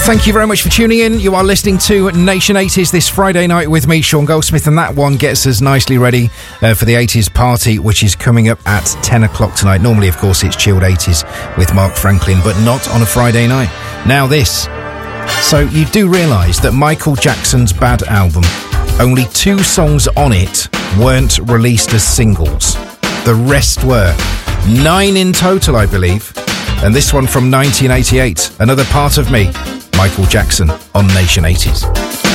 Thank you very much for tuning in. You are listening to Nation 80s this Friday night with me, Sean Goldsmith, and that one gets us nicely ready for the 80s party, which is coming up at 10 o'clock tonight. Normally, of course, it's Chilled 80s with Mark Franklin, but not on a Friday night. Now this. So you do realise that Michael Jackson's Bad album, only 2 songs on it weren't released as singles. The rest were. 9 in total, I believe. And this one from 1988, Another Part of Me, Michael Jackson on Nation 80s.